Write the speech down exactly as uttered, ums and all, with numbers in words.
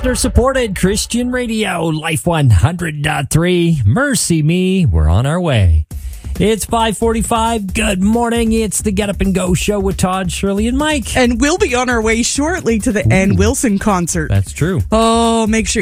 Listener-supported Christian radio, Life one hundred point three. Mercy me, we're on our way. It's five forty-five. Good morning. It's the Get Up and Go show with Todd, Shirley, and Mike. And we'll be on our way shortly to the Ann Wilson concert. That's true. Oh, make sure